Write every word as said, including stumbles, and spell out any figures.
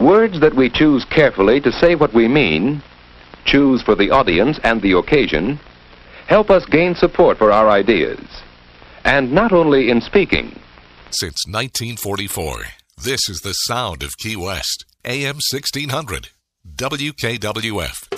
Words that we choose carefully to say what we mean, choose for the audience and the occasion, help us gain support for our ideas. And not only in speaking. Since nineteen forty-four, this is the sound of Key West. A M sixteen hundred, W K W F.